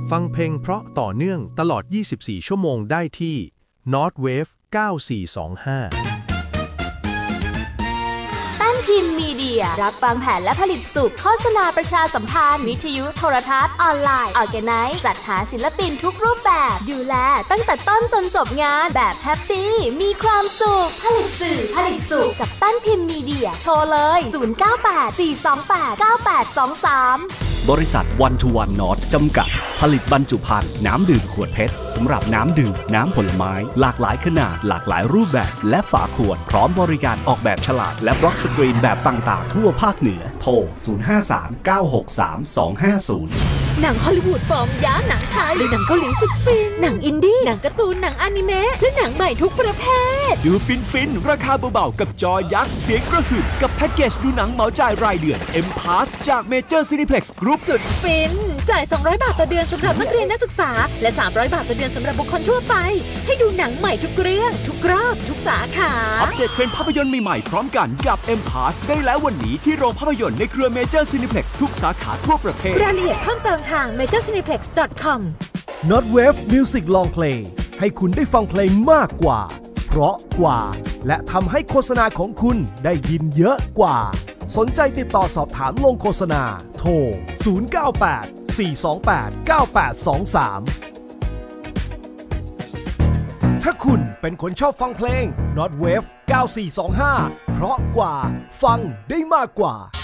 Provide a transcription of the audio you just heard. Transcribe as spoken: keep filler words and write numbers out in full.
ฟังเพลงเพราะต่อเนื่องตลอดยี่สิบสี่ชั่วโมงได้ที่ Northwave เก้าสี่สองห้าตั้นพิมพ์มีเดียรับวางแผนและผลิตสุขโฆษณาประชาสัมพันธ์วิทยุโทรทัศน์ออนไลน์ออร์แกไนซ์จัดหาศิลปินทุกรูปแบบดูแลตั้งแต่ต้นจนจบงานแบบแฮปปี้มีความสุขผลิตสื่อผลิตสุขกับตั้นพิมพ์มีเดียโทรเลยศูนย์ เก้า แปด สี่ สอง แปด เก้า แปด สอง สามบริษัทวันทูวันนอตจำกัดผลิตบรรจุภัณฑ์น้ำดื่มขวดเพชรสำหรับน้ำดื่มน้ำผลไม้หลากหลายขนาดหลากหลายรูปแบบและฝาขวดพร้อมบริการออกแบบฉลากและบล็อกสกรีนแบบต่างๆทั่วภาคเหนือโทรศูนย์ ห้า สาม เก้า หก สาม สอง ห้า ศูนย์หนังฮอลลีวูดฟอร์มยักษ์หนังไทยหรือหนังเกาหลีสุดฟินหนังอินดี้หนังการ์ตูนหนังอนิเมะและหนังใหม่ทุกประเภทดูฟินฟินราคาเบาๆกับจอยักษ์เสียงกระหึ่มกับแพ็กเกจดูหนังเหมาจ่ายรายเดือน M Pass จาก Major Cineplex Group สุดฟินจ่ายสองร้อยบาทต่อเดือนสำหรับนักเรียนนักศึกษาและสามร้อยบาทต่อเดือนสำหรับบุคคลทั่วไปให้ดูหนังใหม่ทุกเรื่องทุกรอบทุกสาขาอัปเดตเทรนด์ภาพยนตร์ใหม่ๆพร้อมกันกับ M Pass ได้แล้ววันนี้ที่โรงภาพยนตร์ในเครือ Major Cineplex ทุกสาขาทั่วประเทศรายละเอียดเพิ่มเติมทาง เมเจอร์ ซีนีเพล็กซ์ ดอท คอม Northwave Music Long Play ให้คุณได้ฟังเพลงมากกว่าเพราะกว่าและทำให้โฆษณาของคุณได้ยินเยอะกว่าสนใจติดต่อสอบถามลงโฆษณาโทรศูนย์ เก้า แปด สี่ สอง แปด เก้า แปด สอง สามถ้าคุณเป็นคนชอบฟังเพลง Northwave เก้าสี่สองห้าเพราะกว่าฟังได้มากกว่า